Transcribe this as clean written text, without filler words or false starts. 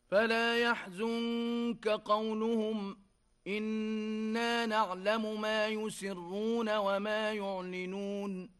فلا يحزنك قولهم، إنا نعلم ما يسرون وما يعلنون.